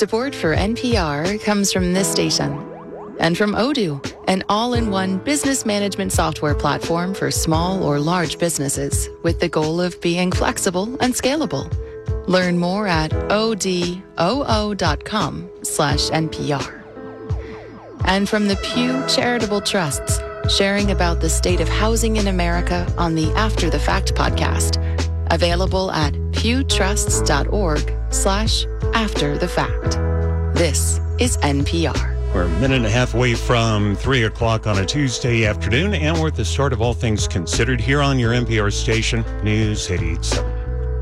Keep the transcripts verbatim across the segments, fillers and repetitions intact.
Support for N P R comes from this station and from Odoo, an all-in-one business management software platform for small or large businesses with the goal of being flexible and scalable. Learn more at odoo dot com slash N P R. And from the Pew Charitable Trusts, sharing about the state of housing in America on the After the Fact podcast, available at pewtrusts.org slash after the fact. This is N P R. We're a minute and a half away from three o'clock on a Tuesday afternoon, and we're at the start of All Things Considered here on your N P R station, News eighty-eight seven.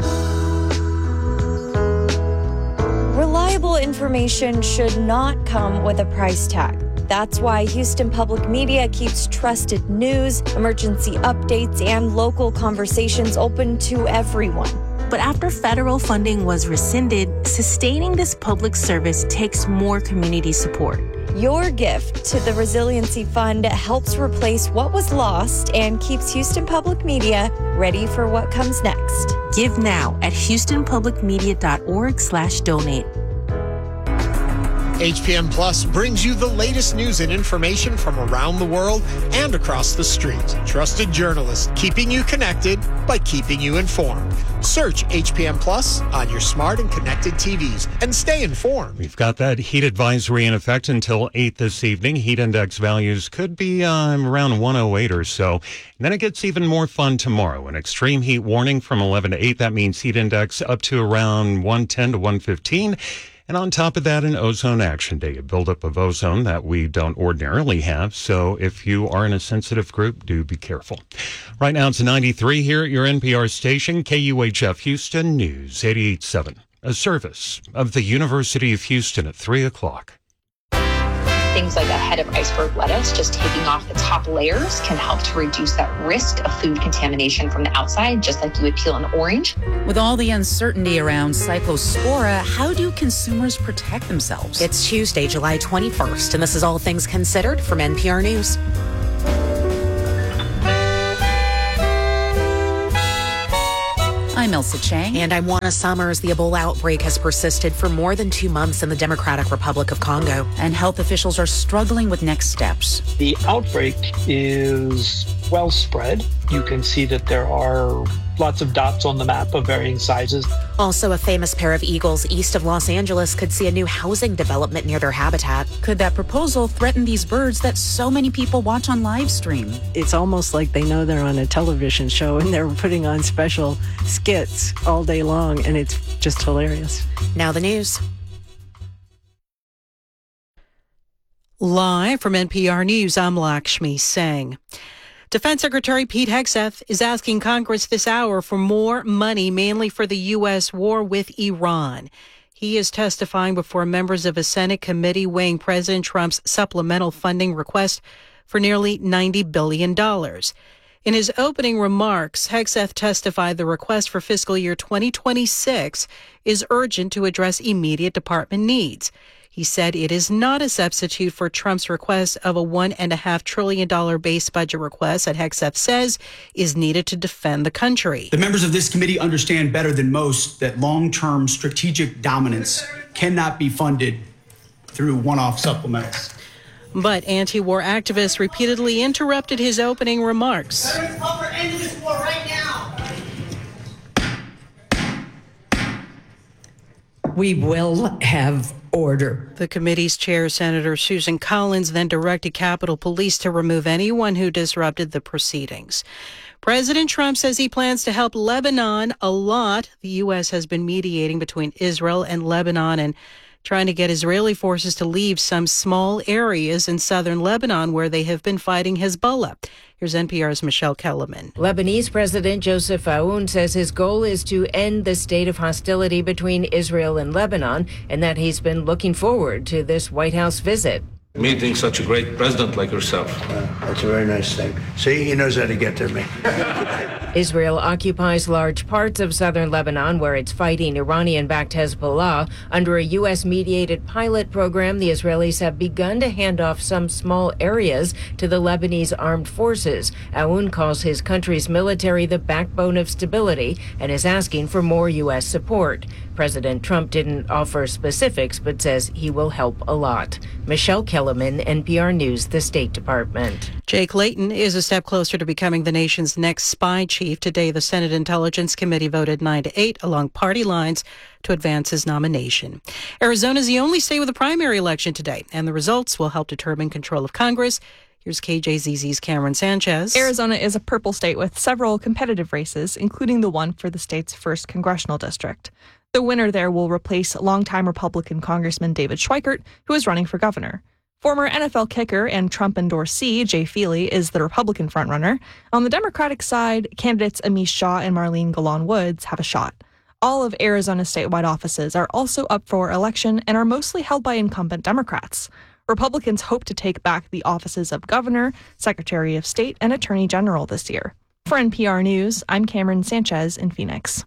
Reliable information should not come with a price tag. That's why Houston Public Media keeps trusted news, emergency updates, and local conversations open to everyone. But after federal funding was rescinded, sustaining this public service takes more community support. Your gift to the Resiliency Fund helps replace what was lost and keeps Houston Public Media ready for what comes next. Give now at houstonpublicmedia.org slash donate. H P M Plus brings you the latest news and information from around the world and across the street. Trusted journalists keeping you connected by keeping you informed. Search H P M Plus on your smart and connected T Vs and stay informed. We've got that heat advisory in effect until eight this evening. Heat index values could be um, around one oh eight or so. And then it gets even more fun tomorrow. An extreme heat warning from eleven to eight. That means heat index up to around one ten to one fifteen. And on top of that, an ozone action day, a buildup of ozone that we don't ordinarily have. So if you are in a sensitive group, do be careful. Right now it's ninety-three here at your N P R station, K U H F Houston News eighty-eight seven. A service of the University of Houston at three o'clock. Things like a head of iceberg lettuce, just taking off the top layers, can help to reduce that risk of food contamination from the outside, just like you would peel an orange. With all the uncertainty around Cyclospora, how do consumers protect themselves? It's Tuesday, July twenty-first, and this is All Things Considered from N P R News. I'm Elsa Chang. And I'm Juana Summers. The Ebola outbreak has persisted for more than two months in the Democratic Republic of Congo. And health officials are struggling with next steps. The outbreak is well spread. You can see that there are lots of dots on the map of varying sizes. Also, a famous pair of eagles east of Los Angeles could see a new housing development near their habitat. Could that proposal threaten these birds that so many people watch on live stream? It's almost like they know they're on a television show and they're putting on special skits all day long, and it's just hilarious. Now the news. Live from N P R News, I'm Lakshmi Singh. Defense Secretary Pete Hegseth is asking Congress this hour for more money, mainly for the U S war with Iran. He is testifying before members of a Senate committee weighing President Trump's supplemental funding request for nearly ninety billion dollars. In his opening remarks, Hegseth testified the request for fiscal year twenty twenty-six is urgent to address immediate department needs. He said it is not a substitute for Trump's request of a one point five trillion dollars base budget request that Hegseth says is needed to defend the country. The members of this committee understand better than most that long-term strategic dominance cannot be funded through one-off supplementals. But anti-war activists repeatedly interrupted his opening remarks. There is upper end of this war right now. We will have order. The committee's chair, Senator Susan Collins, then directed Capitol Police to remove anyone who disrupted the proceedings. President Trump says he plans to help Lebanon a lot. The U S has been mediating between Israel and Lebanon and trying to get Israeli forces to leave some small areas in southern Lebanon where they have been fighting Hezbollah. Here's N P R's Michelle Kellerman. Lebanese President Joseph Aoun says his goal is to end the state of hostility between Israel and Lebanon, and that he's been looking forward to this White House visit. Meeting such a great president like yourself. Uh, that's a very nice thing. See, he knows how to get to me. Israel occupies large parts of southern Lebanon, where it's fighting Iranian-backed Hezbollah. Under a U S-mediated pilot program, the Israelis have begun to hand off some small areas to the Lebanese armed forces. Aoun calls his country's military the backbone of stability and is asking for more U S support. President Trump didn't offer specifics, but says he will help a lot. Michelle Kellerman, N P R News, the State Department. Jake Layton is a step closer to becoming the nation's next spy chief. Today, the Senate Intelligence Committee voted nine to eight along party lines to advance his nomination. Arizona is the only state with a primary election today, and the results will help determine control of Congress. Here's K J Z Z's Cameron Sanchez. Arizona is a purple state with several competitive races, including the one for the state's first congressional district. The winner there will replace longtime Republican Congressman David Schweikert, who is running for governor. Former N F L kicker and Trump endorsee Jay Feely is the Republican frontrunner. On the Democratic side, candidates Amish Shaw and Marlene Golan Woods have a shot. All of Arizona's statewide offices are also up for election and are mostly held by incumbent Democrats. Republicans hope to take back the offices of governor, secretary of state, and attorney general this year. For N P R News, I'm Cameron Sanchez in Phoenix.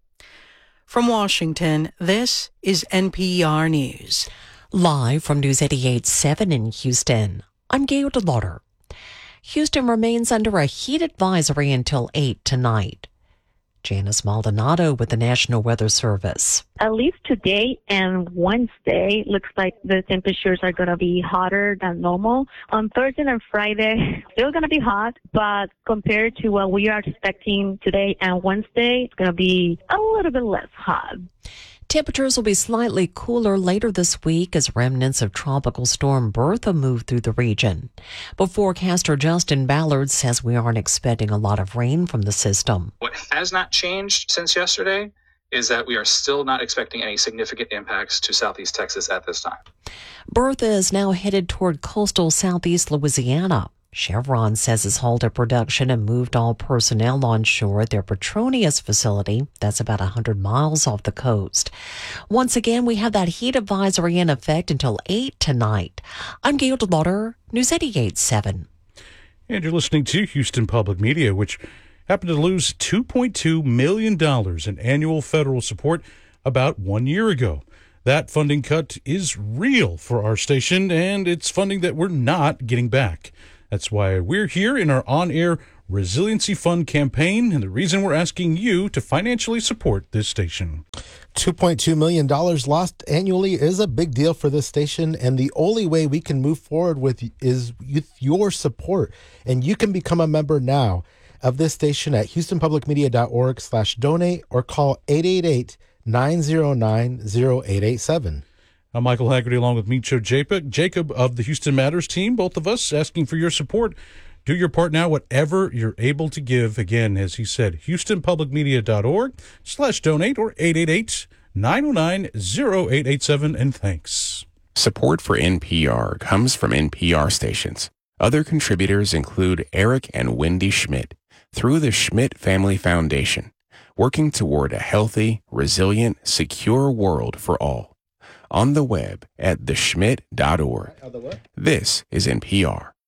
From Washington, this is N P R News. Live from News eighty-eight point seven in Houston, I'm Gail DeLauder. Houston remains under a heat advisory until eight tonight. Janice Maldonado with the National Weather Service. At least today and Wednesday, looks like the temperatures are going to be hotter than normal. On Thursday and Friday, still going to be hot, but compared to what we are expecting today and Wednesday, it's going to be a little bit less hot. Temperatures will be slightly cooler later this week as remnants of Tropical Storm Bertha move through the region. But forecaster Justin Ballard says we aren't expecting a lot of rain from the system. What has not changed since yesterday is that we are still not expecting any significant impacts to southeast Texas at this time. Bertha is now headed toward coastal southeast Louisiana. Chevron says it's halted production and moved all personnel on shore at their Petronius facility. That's about one hundred miles off the coast. Once again, we have that heat advisory in effect until eight tonight. I'm Gail DeLauder, News eighty-eight point seven. And you're listening to Houston Public Media, which happened to lose two point two million dollars in annual federal support about one year ago. That funding cut is real for our station, and it's funding that we're not getting back. That's why we're here in our on-air Resiliency Fund campaign, and the reason we're asking you to financially support this station. two point two million dollars lost annually is a big deal for this station, and the only way we can move forward with is with your support. And you can become a member now of this station at houstonpublicmedia.org slash donate or call eight eight eight, nine zero nine, zero eight eight seven. I'm Michael Haggerty, along with Micho Jacob, Jacob of the Houston Matters team, both of us asking for your support. Do your part now, whatever you're able to give. Again, as he said, houstonpublicmedia.org slash donate or eight eight eight, nine zero nine, zero eight eight seven, and thanks. Support for N P R comes from N P R stations. Other contributors include Eric and Wendy Schmidt through the Schmidt Family Foundation, working toward a healthy, resilient, secure world for all. On the web at the schmidt dot org. This is N P R.